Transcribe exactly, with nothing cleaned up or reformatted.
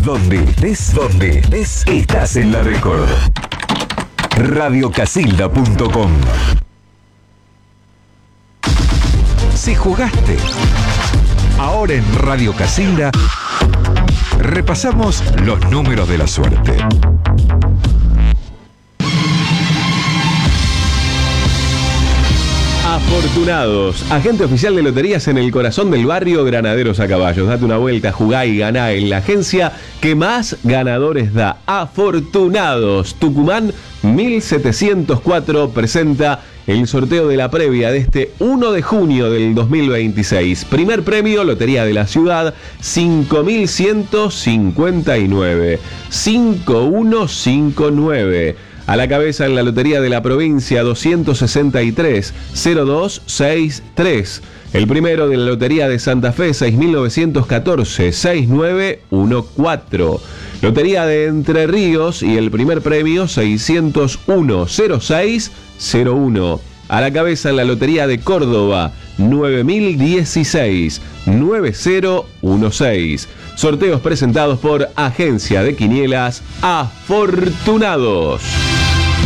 Donde estés, donde estés, estás en la Record. radio casilda punto com. Si jugaste, ahora en Radio Casilda repasamos los números de la suerte. Afortunados, agente oficial de loterías en el corazón del barrio, Granaderos a Caballos. Date una vuelta, jugá y ganá en la agencia que más ganadores da. Afortunados, Tucumán mil setecientos cuatro presenta el sorteo de la previa de este uno de junio del dos mil veintiséis. Primer premio, Lotería de la Ciudad, cinco mil ciento cincuenta y nueve. cinco mil ciento cincuenta y nueve. A la cabeza en la Lotería de la Provincia, doscientos sesenta y tres, cero dos sesenta y tres. El primero de la Lotería de Santa Fe, seis mil novecientos catorce, sesenta y nueve catorce. Lotería de Entre Ríos y el primer premio, seiscientos uno, cero seis cero uno. A la cabeza en la Lotería de Córdoba, nueve mil dieciséis, nueve cero dieciséis. Sorteos presentados por Agencia de Quinielas Afortunados.